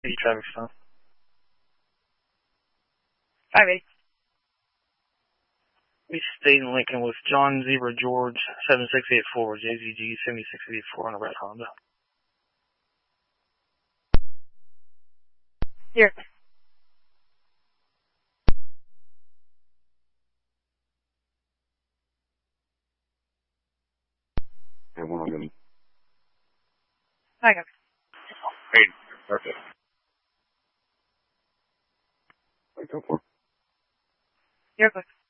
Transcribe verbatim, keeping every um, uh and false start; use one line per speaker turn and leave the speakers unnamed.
Hey, traffic stop.
Hi, Ray.
We stayed in Lincoln with John Zebra George seven six eight four, J Z G seven six eight four on the red Honda.
Here.
And one of them.
Hi, guys.
Hey, perfect. Go for it.
Here, quick.